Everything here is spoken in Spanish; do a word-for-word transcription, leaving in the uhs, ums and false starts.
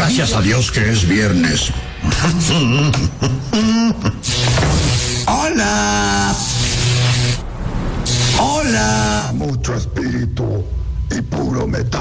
Gracias a Dios que es viernes. ¡Hola! ¡Hola! Mucho espíritu y puro metal.